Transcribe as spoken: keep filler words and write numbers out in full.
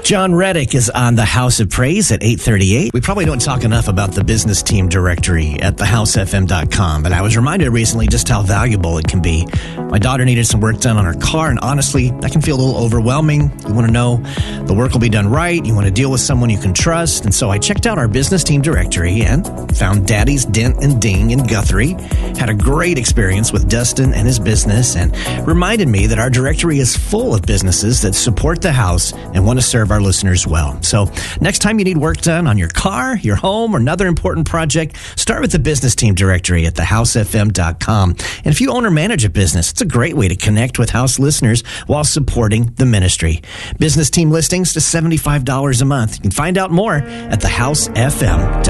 John Reddick is on the House of Praise at eight thirty-eight. We probably don't talk enough about the business team directory at the house f m dot com, but I was reminded recently just how valuable it can be. My daughter needed some work done on her car, and honestly, that can feel a little overwhelming. You want to know the work will be done right. You want to deal with someone you can trust. And so I checked out our business team directory and found Daddy's Dent and Ding in Guthrie. Had a great experience with Dustin and his business, and reminded me that our directory is full of businesses that support the house and want to serve our listeners well. So next time you need work done on your car, your home, or another important project, start with the business team directory at the house f m dot com. And if you own or manage a business, it's a great way to connect with house listeners while supporting the ministry. Business team listings to seventy-five dollars a month. You can find out more at the house f m dot com.